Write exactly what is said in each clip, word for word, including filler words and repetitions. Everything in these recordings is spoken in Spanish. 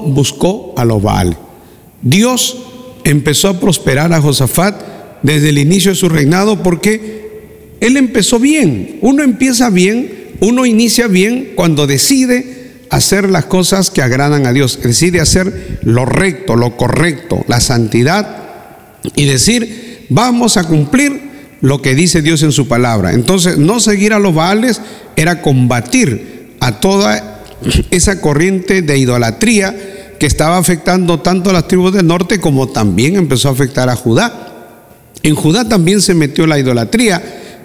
buscó a los Baales. Dios empezó a prosperar a Josafat desde el inicio de su reinado, porque él empezó bien. Uno empieza bien, uno inicia bien cuando decide hacer las cosas que agradan a Dios, decide hacer lo recto, lo correcto, la santidad, y decir, vamos a cumplir lo que dice Dios en su palabra. Entonces, no seguir a los Baales era combatir a toda esa corriente de idolatría que estaba afectando tanto a las tribus del norte como también empezó a afectar a Judá. En Judá también se metió la idolatría,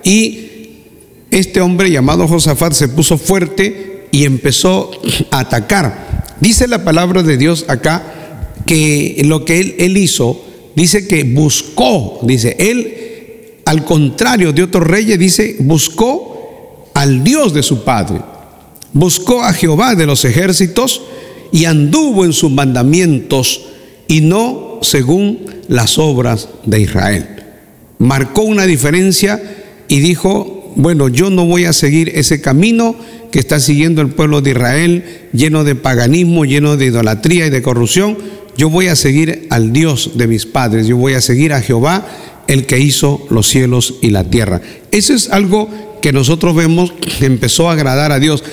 y este hombre llamado Josafat se puso fuerte y empezó a atacar. Dice la palabra de Dios acá que lo que él, él hizo, dice que buscó, dice él, al contrario de otros reyes, dice, buscó al Dios de su padre, buscó a Jehová de los ejércitos y anduvo en sus mandamientos y no según las obras de Israel. Marcó una diferencia y dijo, bueno, yo no voy a seguir ese camino que está siguiendo el pueblo de Israel, lleno de paganismo, lleno de idolatría y de corrupción. Yo voy a seguir al Dios de mis padres, yo voy a seguir a Jehová, el que hizo los cielos y la tierra. Eso es algo que nosotros vemos que empezó a agradar a Dios.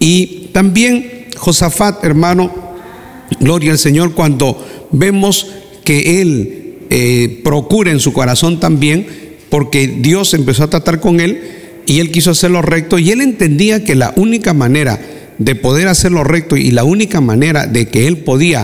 Y también Josafat, hermano, gloria al Señor, cuando vemos que él eh, procura en su corazón también, porque Dios empezó a tratar con él y él quiso hacer lo recto, y él entendía que la única manera de poder hacer lo recto y la única manera de que él podía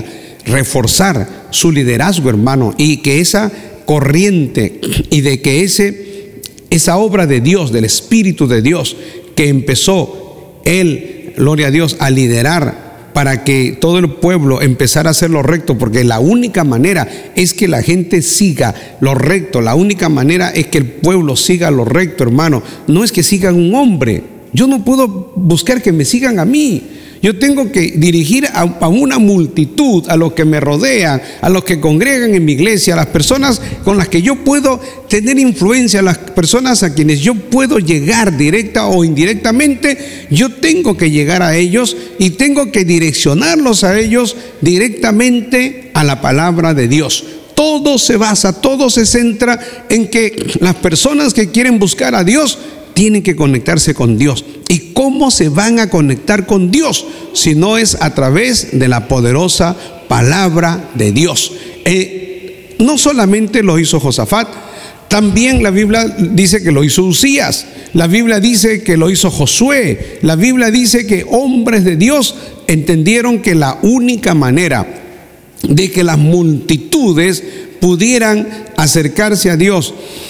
reforzar su liderazgo, hermano, y que esa corriente y de que ese, esa obra de Dios, del Espíritu de Dios, que empezó él, gloria a Dios, a liderar para que todo el pueblo empezara a hacer lo recto, porque la única manera es que la gente siga lo recto, la única manera es que el pueblo siga lo recto, hermano. No es que sigan un hombre. Yo no puedo buscar que me sigan a mí. Yo tengo que dirigir a, a una multitud, a los que me rodean, a los que congregan en mi iglesia, a las personas con las que yo puedo tener influencia, a las personas a quienes yo puedo llegar directa o indirectamente. Yo tengo que llegar a ellos y tengo que direccionarlos a ellos directamente a la palabra de Dios. Todo se basa, todo se centra en que las personas que quieren buscar a Dios tienen que conectarse con Dios. ¿Y cómo se van a conectar con Dios? Si no es a través de la poderosa palabra de Dios. Eh, no solamente lo hizo Josafat, también la Biblia dice que lo hizo Usías, la Biblia dice que lo hizo Josué, la Biblia dice que hombres de Dios entendieron que la única manera de que las multitudes pudieran acercarse a Dios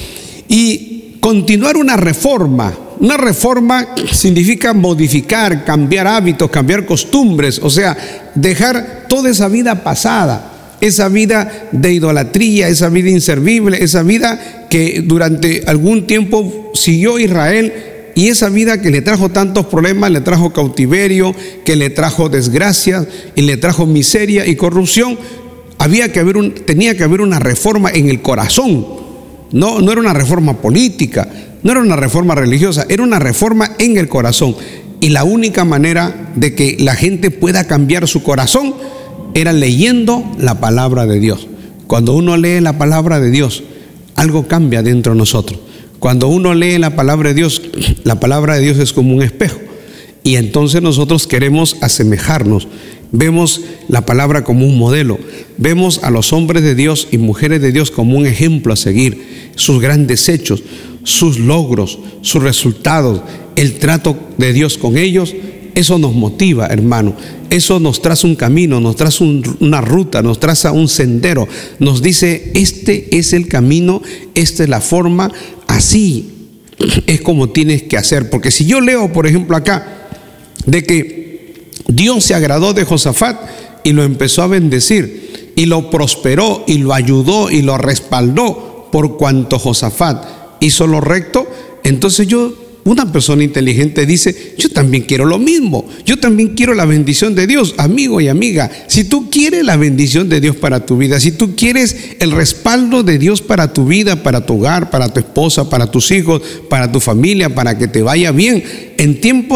y continuar una reforma. Una reforma significa modificar, cambiar hábitos, cambiar costumbres, o sea, dejar toda esa vida pasada, esa vida de idolatría, esa vida inservible, esa vida que durante algún tiempo siguió Israel, y esa vida que le trajo tantos problemas, le trajo cautiverio, que le trajo desgracia y le trajo miseria y corrupción. Había que haber un, tenía que haber una reforma en el corazón. No, no era una reforma política, no era una reforma religiosa, era una reforma en el corazón. Y la única manera de que la gente pueda cambiar su corazón era leyendo la palabra de Dios. Cuando uno lee la palabra de Dios, algo cambia dentro de nosotros. Cuando uno lee la palabra de Dios, la palabra de Dios es como un espejo. Y entonces nosotros queremos asemejarnos. Vemos la palabra como un modelo. Vemos a los hombres de Dios y mujeres de Dios como un ejemplo a seguir. Sus grandes hechos, sus logros, sus resultados, el trato de Dios con ellos. Eso nos motiva, hermano. Eso nos traza un camino, nos traza un, una ruta, nos traza un sendero. Nos dice, este es el camino, esta es la forma, así es como tienes que hacer. Porque si yo leo, por ejemplo, acá, de que Dios se agradó de Josafat y lo empezó a bendecir, y lo prosperó, y lo ayudó, y lo respaldó, por cuanto Josafat hizo lo recto, entonces yo, una persona inteligente dice, yo también quiero lo mismo, yo también quiero la bendición de Dios. Amigo y amiga, si tú quieres la bendición de Dios para tu vida, si tú quieres el respaldo de Dios para tu vida, para tu hogar, para tu esposa, para tus hijos, para tu familia, para que te vaya bien en tiempos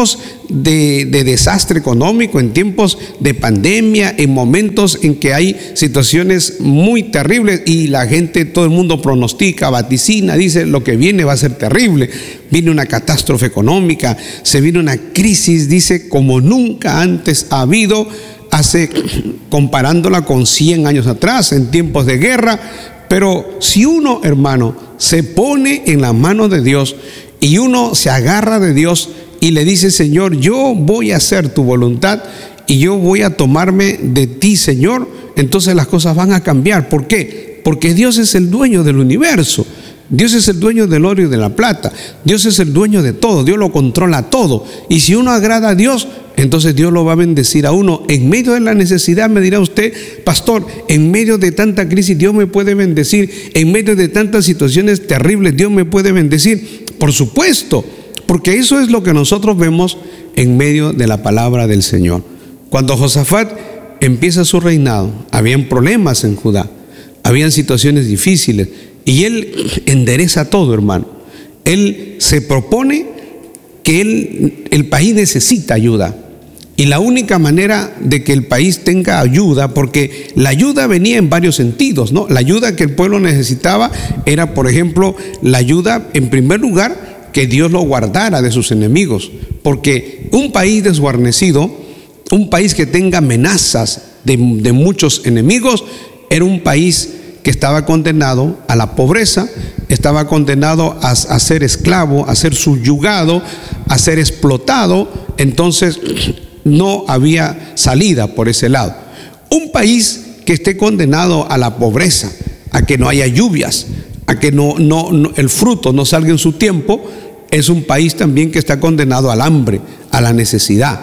de, de desastre económico, en tiempos de pandemia, en momentos en que hay situaciones muy terribles y la gente, todo el mundo pronostica, vaticina, dice lo que viene va a ser terrible. Viene una catástrofe económica, se viene una crisis, dice, como nunca antes ha habido, hace, comparándola con cien años atrás, en tiempos de guerra. Pero si uno, hermano, se pone en la mano de Dios y uno se agarra de Dios y le dice: Señor, yo voy a hacer tu voluntad y yo voy a tomarme de ti, Señor, entonces las cosas van a cambiar. ¿Por qué? Porque Dios es el dueño del universo. Dios es el dueño del oro y de la plata. Dios es el dueño de todo. Dios lo controla todo. Y si uno agrada a Dios, entonces Dios lo va a bendecir a uno. En medio de la necesidad, me dirá usted: pastor, en medio de tanta crisis Dios me puede bendecir. En medio de tantas situaciones terribles Dios me puede bendecir. Por supuesto, porque eso es lo que nosotros vemos en medio de la palabra del Señor. Cuando Josafat empieza su reinado, habían problemas en Judá, habían situaciones difíciles, y él endereza todo, hermano. Él se propone que él, el país necesita ayuda, y la única manera de que el país tenga ayuda, porque la ayuda venía en varios sentidos, ¿no? La ayuda que el pueblo necesitaba era, por ejemplo, la ayuda, en primer lugar, que Dios lo guardara de sus enemigos, porque un país desguarnecido, un país que tenga amenazas de, de muchos enemigos, era un país que estaba condenado a la pobreza, estaba condenado a, a ser esclavo, a ser subyugado, a ser explotado. Entonces no había salida por ese lado. Un país que esté condenado a la pobreza, a que no haya lluvias, a que no, no, no, el fruto no salga en su tiempo, es un país también que está condenado al hambre, a la necesidad.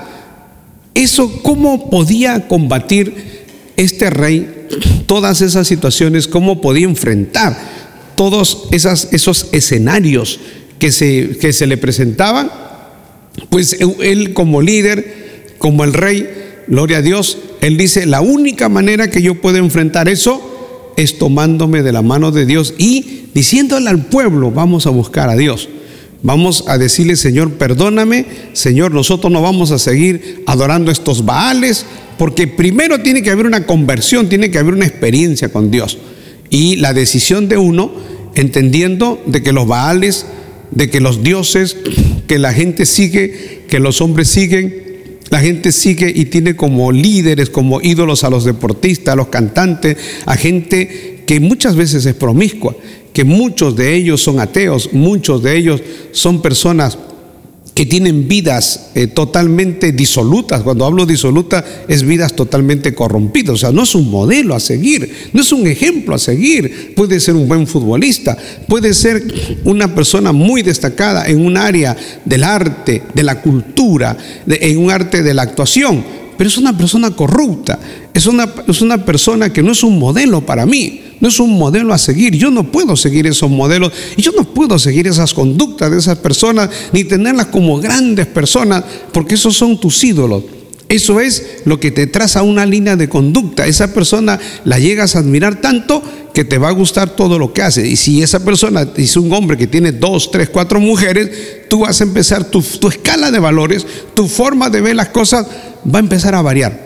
Eso, ¿cómo podía combatir este rey todas esas situaciones? ¿Cómo podía enfrentar todos esas, esos escenarios que se, que se le presentaban? Pues él, como líder, como el rey, gloria a Dios, él dice: la única manera que yo puedo enfrentar eso es tomándome de la mano de Dios y diciéndole al pueblo: vamos a buscar a Dios. Vamos a decirle: Señor, perdóname, Señor, nosotros no vamos a seguir adorando estos baales, porque primero tiene que haber una conversión, tiene que haber una experiencia con Dios. Y la decisión de uno, entendiendo de que los baales, de que los dioses que la gente sigue, que los hombres siguen, la gente sigue y tiene como líderes, como ídolos a los deportistas, a los cantantes, a gente que muchas veces es promiscua, que muchos de ellos son ateos, muchos de ellos son personas que tienen vidas eh, totalmente disolutas. Cuando hablo disoluta, es vidas totalmente corrompidas. O sea, no es un modelo a seguir, no es un ejemplo a seguir. Puede ser un buen futbolista, puede ser una persona muy destacada en un área del arte, de la cultura, de, en un arte de la actuación, pero es una persona corrupta, es una, es una persona que no es un modelo para mí, no es un modelo a seguir. Yo no puedo seguir esos modelos y yo no puedo seguir esas conductas de esas personas, ni tenerlas como grandes personas, porque esos son tus ídolos. Eso es lo que te traza una línea de conducta. Esa persona la llegas a admirar tanto que te va a gustar todo lo que hace. Y si esa persona es un hombre que tiene dos, tres, cuatro mujeres, tú vas a empezar, tu, tu escala de valores, tu forma de ver las cosas va a empezar a variar.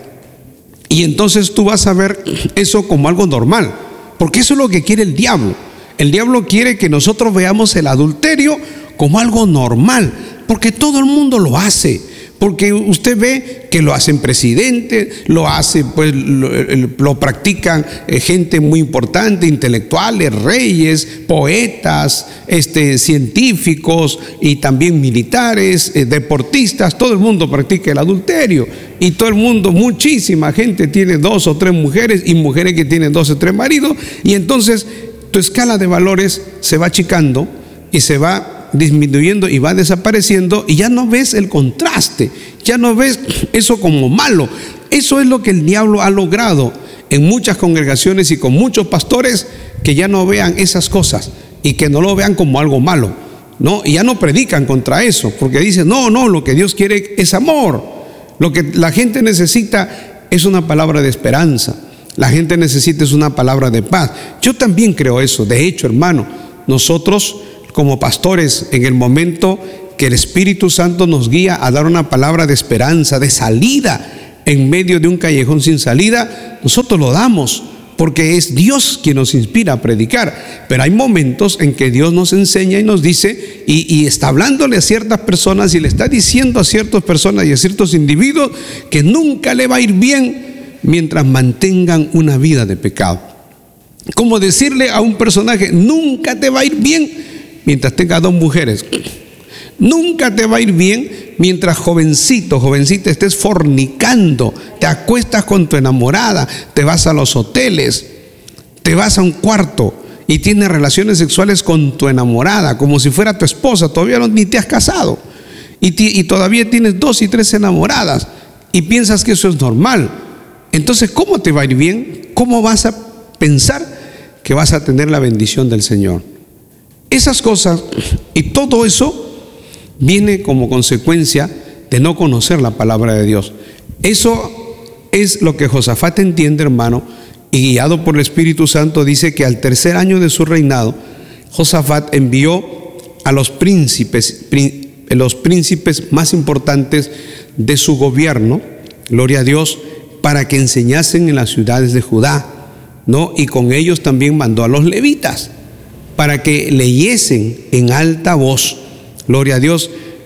Y entonces tú vas a ver eso como algo normal, porque eso es lo que quiere el diablo. El diablo quiere que nosotros veamos el adulterio como algo normal, porque todo el mundo lo hace. Porque usted ve que lo hacen presidentes, lo hace, pues lo, lo practican eh, gente muy importante, intelectuales, reyes, poetas, este, científicos y también militares, eh, deportistas. Todo el mundo practica el adulterio y todo el mundo, muchísima gente tiene dos o tres mujeres y mujeres que tienen dos o tres maridos, y entonces tu escala de valores se va achicando y se va disminuyendo y va desapareciendo, y ya no ves el contraste, ya no ves eso como malo. Eso es lo que el diablo ha logrado en muchas congregaciones y con muchos pastores, que ya no vean esas cosas y que no lo vean como algo malo, ¿no? Y ya no predican contra eso, porque dicen: no, no, lo que Dios quiere es amor. Lo que la gente necesita es una palabra de esperanza. La gente necesita es una palabra de paz. Yo también creo eso. De hecho, hermano, nosotros como pastores, en el momento que el Espíritu Santo nos guía a dar una palabra de esperanza, de salida en medio de un callejón sin salida, nosotros lo damos, porque es Dios quien nos inspira a predicar. Pero hay momentos en que Dios nos enseña y nos dice, y, y está hablándole a ciertas personas y le está diciendo a ciertas personas y a ciertos individuos que nunca le va a ir bien mientras mantengan una vida de pecado. Como decirle a un personaje, nunca te va a ir bien mientras tengas dos mujeres. Nunca te va a ir bien mientras jovencito, jovencita estés fornicando, te acuestas con tu enamorada, te vas a los hoteles, te vas a un cuarto y tienes relaciones sexuales con tu enamorada, como si fuera tu esposa, todavía no, ni te has casado, y, ti, y todavía tienes dos y tres enamoradas y piensas que eso es normal. Entonces, ¿cómo te va a ir bien? ¿Cómo vas a pensar que vas a tener la bendición del Señor? Esas cosas y todo eso viene como consecuencia de no conocer la palabra de Dios. Eso es lo que Josafat entiende, hermano, y guiado por el Espíritu Santo dice que al tercer año de su reinado, Josafat envió a los príncipes, los príncipes más importantes de su gobierno, gloria a Dios, para que enseñasen en las ciudades de Judá, ¿no? Y con ellos también mandó a los levitas para que leyesen en alta voz. Gloria a Dios.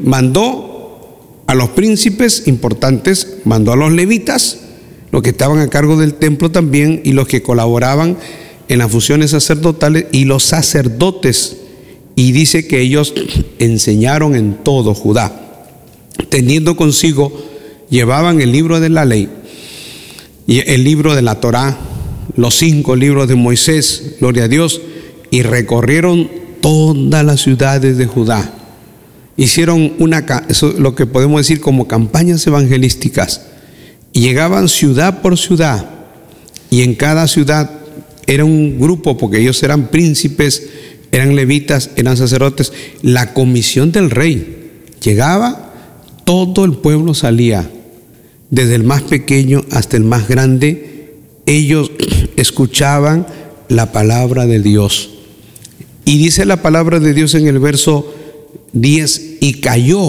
Mandó a los príncipes importantes, mandó a los levitas, los que estaban a cargo del templo también, y los que colaboraban en las funciones sacerdotales, y los sacerdotes. Y dice que ellos enseñaron en todo Judá. Teniendo consigo, llevaban el libro de la ley, y el libro de la Torá, los cinco libros de Moisés, gloria a Dios, y recorrieron todas las ciudades de Judá. Hicieron una, eso es lo que podemos decir como campañas evangelísticas, y llegaban ciudad por ciudad, y en cada ciudad era un grupo, porque ellos eran príncipes, eran levitas, eran sacerdotes. La comisión del rey llegaba, todo el pueblo salía, desde el más pequeño hasta el más grande. Ellos escuchaban la palabra de Dios, y dice la palabra de Dios en el verso diez, y cayó,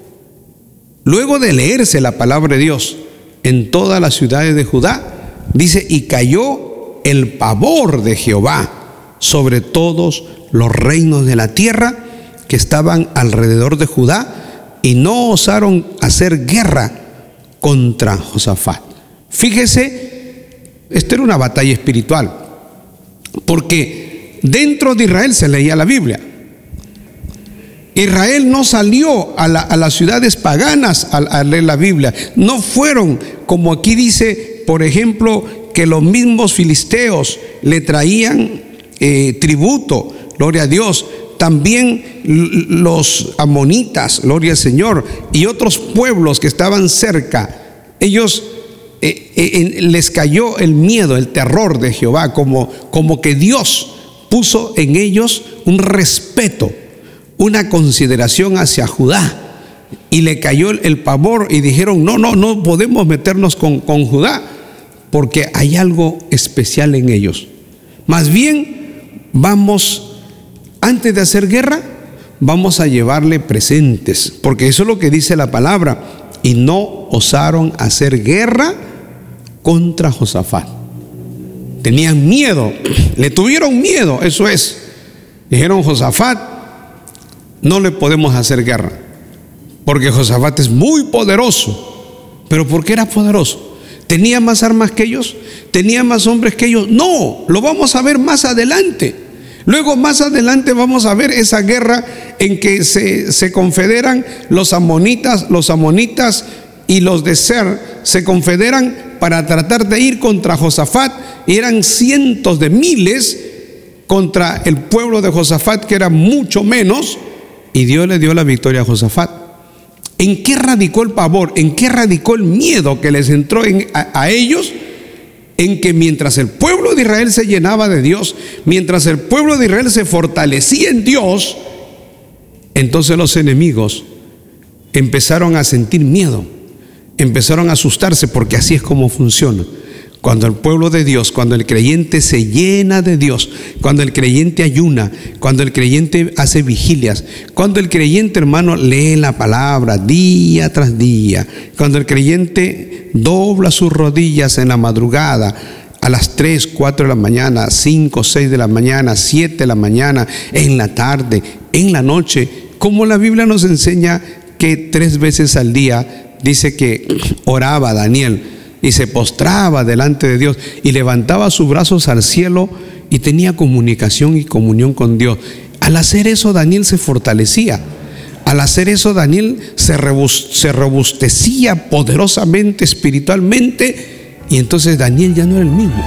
luego de leerse la palabra de Dios en todas las ciudades de Judá, dice, y cayó el pavor de Jehová sobre todos los reinos de la tierra que estaban alrededor de Judá, y no osaron hacer guerra contra Josafat. Fíjese, esta era una batalla espiritual, porque dentro de Israel se leía la Biblia. Israel no salió a, la, a las ciudades paganas a, a leer la Biblia. No fueron, como aquí dice, por ejemplo, que los mismos filisteos le traían eh, tributo, gloria a Dios. También los amonitas, gloria al Señor, y otros pueblos que estaban cerca, ellos eh, eh, les cayó el miedo, el terror de Jehová, como, como que Dios puso en ellos un respeto, una consideración hacia Judá, y le cayó el, el pavor, y dijeron, no, no, no podemos meternos con, con Judá, porque hay algo especial en ellos. Más bien, vamos, antes de hacer guerra, vamos a llevarle presentes, porque eso es lo que dice la palabra, y no osaron hacer guerra contra Josafat. Tenían miedo, le tuvieron miedo, eso es. Dijeron, Josafat, no le podemos hacer guerra, porque Josafat es muy poderoso. ¿Pero por qué era poderoso? ¿Tenía más armas que ellos? ¿Tenía más hombres que ellos? No, lo vamos a ver más adelante. Luego más adelante vamos a ver esa guerra en que se, se confederan los amonitas, los amonitas y los de Ser, se confederan para tratar de ir contra Josafat, y eran cientos de miles contra el pueblo de Josafat, que era mucho menos. Y Dios le dio la victoria a Josafat. ¿En qué radicó el pavor? ¿En qué radicó el miedo que les entró en, a, a ellos? En que mientras el pueblo de Israel se llenaba de Dios, mientras el pueblo de Israel se fortalecía en Dios, entonces los enemigos empezaron a sentir miedo, empezaron a asustarse, porque así es como funciona. Cuando el pueblo de Dios, cuando el creyente se llena de Dios, cuando el creyente ayuna, cuando el creyente hace vigilias, cuando el creyente, hermano, lee la palabra día tras día, cuando el creyente dobla sus rodillas en la madrugada, a las tres, cuatro de la mañana, cinco, seis de la mañana, siete de la mañana, en la tarde, en la noche, como la Biblia nos enseña que tres veces al día dice que oraba Daniel y se postraba delante de Dios y levantaba sus brazos al cielo y tenía comunicación y comunión con Dios. Al hacer eso, Daniel se fortalecía. Al hacer eso, Daniel se, robust- se robustecía poderosamente, espiritualmente, y entonces Daniel ya no era el mismo.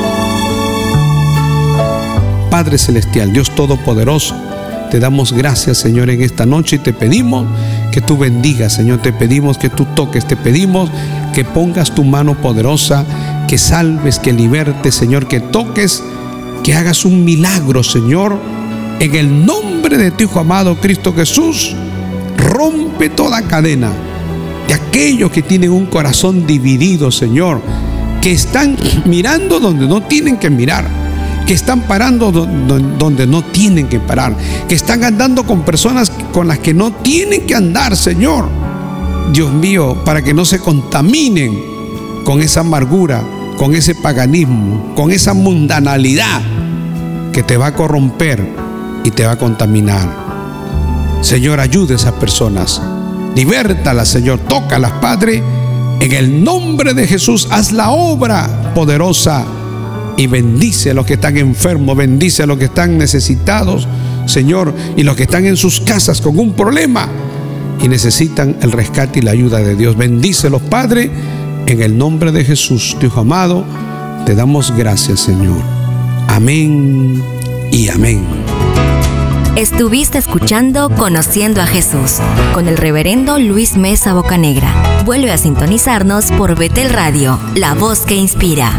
Padre Celestial, Dios Todopoderoso, te damos gracias, Señor, en esta noche y te pedimos que tú bendigas, Señor, te pedimos que tú toques, te pedimos que pongas tu mano poderosa, que salves, que libertes, Señor, que toques, que hagas un milagro, Señor, en el nombre de tu Hijo amado Cristo Jesús. Rompe toda cadena de aquellos que tienen un corazón dividido, Señor, que están mirando donde no tienen que mirar, que están parando donde no tienen que parar, que están andando con personas con las que no tienen que andar, Señor. Dios mío, para que no se contaminen con esa amargura, con ese paganismo, con esa mundanalidad que te va a corromper y te va a contaminar. Señor, ayude a esas personas, libértalas, Señor, tócalas, Padre, en el nombre de Jesús. Haz la obra poderosa y bendice a los que están enfermos, bendice a los que están necesitados, Señor, y los que están en sus casas con un problema y necesitan el rescate y la ayuda de Dios. Bendícelos, Padre, en el nombre de Jesús, tu Hijo amado. Te damos gracias, Señor. Amén y amén. Estuviste escuchando Conociendo a Jesús con el reverendo Luis Mesa Bocanegra. Vuelve a sintonizarnos por Betel Radio, la voz que inspira.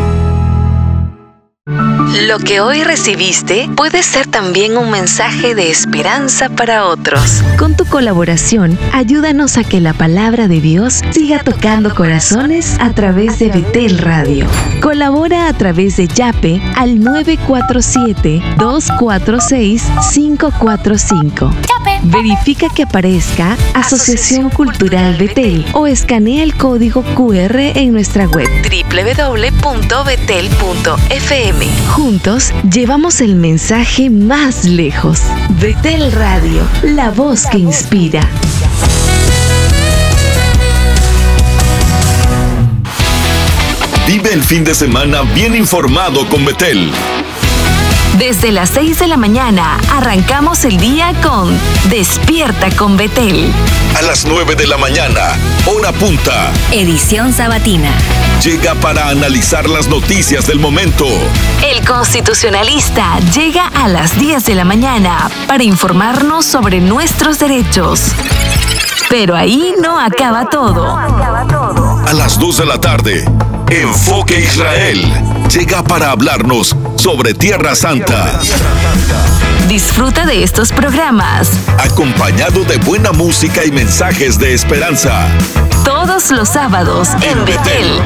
Lo que hoy recibiste puede ser también un mensaje de esperanza para otros. Con tu colaboración, ayúdanos a que la palabra de Dios siga tocando corazones a través de Betel Radio. Colabora a través de Yape al nueve cuatro siete, dos cuatro seis, cinco cuatro cinco. Verifica que aparezca Asociación Cultural Betel o escanea el código cu erre en nuestra web doble u doble u doble u punto betel punto efe eme. Juntos llevamos el mensaje más lejos. Betel Radio, la voz que inspira. Vive el fin de semana bien informado con Betel. Desde las seis de la mañana arrancamos el día con Despierta con Betel. A las nueve de la mañana, hora punta. Edición sabatina. Llega para analizar las noticias del momento. El Constitucionalista llega a las diez de la mañana para informarnos sobre nuestros derechos. Pero ahí no acaba todo. A las dos de la tarde, Enfoque Israel llega para hablarnos sobre Tierra Santa. Disfruta de estos programas, acompañado de buena música y mensajes de esperanza. Todos los sábados en Betel.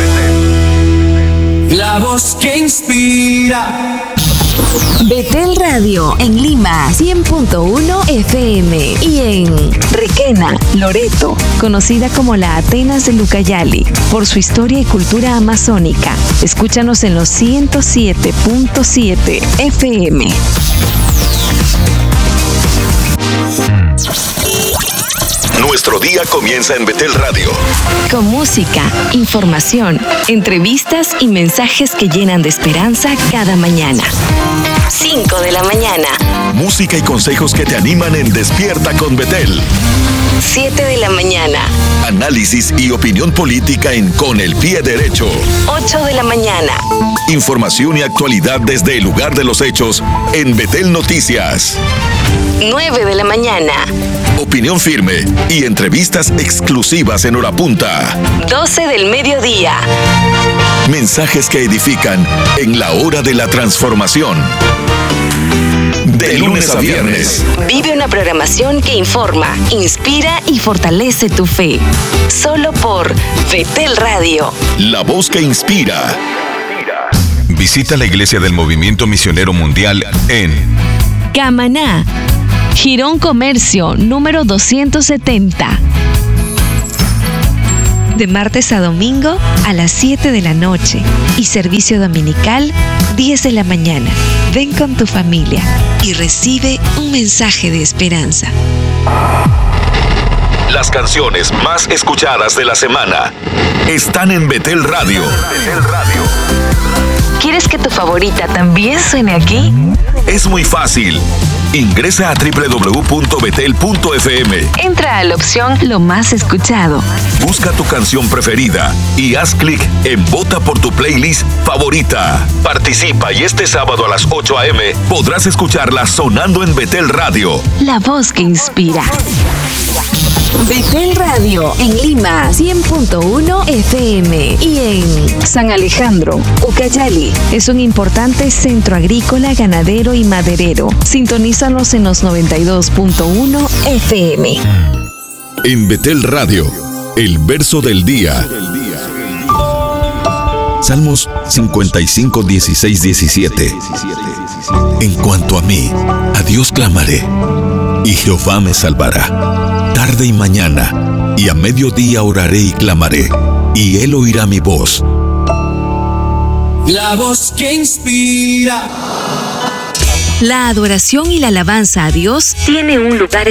La voz que inspira. Betel Radio en Lima, cien punto uno efe eme, y en Requena, Loreto, conocida como la Atenas de Lucayali, por su historia y cultura amazónica. Escúchanos en los ciento siete punto siete efe eme. Nuestro día comienza en Betel Radio. Con música, información, entrevistas y mensajes que llenan de esperanza cada mañana. cinco de la mañana. Música y consejos que te animan en Despierta con Betel. siete de la mañana. Análisis y opinión política en Con el Pie Derecho. ocho de la mañana. Información y actualidad desde el lugar de los hechos en Betel Noticias. nueve de la mañana. Opinión firme y entrevistas exclusivas en hora punta. doce del mediodía. Mensajes que edifican en la hora de la transformación. De lunes a viernes. Vive una programación que informa, inspira y fortalece tu fe. Solo por Betel Radio. La voz que inspira. Visita la Iglesia del Movimiento Misionero Mundial en Camaná, Girón Comercio, número doscientos setenta. De martes a domingo a las siete de la noche y servicio dominical diez de la mañana. Ven con tu familia y recibe un mensaje de esperanza. Las canciones más escuchadas de la semana están en Betel Radio. Betel Radio. ¿Quieres que tu favorita también suene aquí? Es muy fácil. Ingresa a doble u doble u doble u punto betel punto efe eme. Entra a la opción Lo más escuchado. Busca tu canción preferida y haz clic en Vota por tu playlist favorita. Participa y este sábado a las ocho a eme podrás escucharla sonando en Betel Radio. La voz que inspira. Betel Radio en Lima cien punto uno efe eme y en San Alejandro, Ucayali. Es un importante centro agrícola, ganadero y maderero. Sintonízanos en los noventa y dos punto uno efe eme. En Betel Radio, el verso del día. Salmos cincuenta y cinco, dieciséis, diecisiete. En cuanto a mí, a Dios clamaré, y Jehová me salvará. Tarde y mañana, y a mediodía oraré y clamaré, y Él oirá mi voz. La voz que inspira. La adoración y la alabanza a Dios tiene un lugar